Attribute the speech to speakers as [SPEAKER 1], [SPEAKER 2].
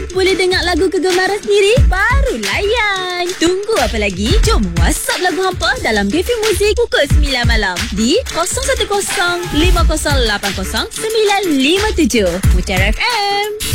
[SPEAKER 1] Boleh dengar lagu kegemaran sendiri? Baru layan. Tunggu apa lagi? Jom WhatsApp lagu hampa dalam Cafe Muzik pukul 9 malam di 010 5080 957 Mutiara FM.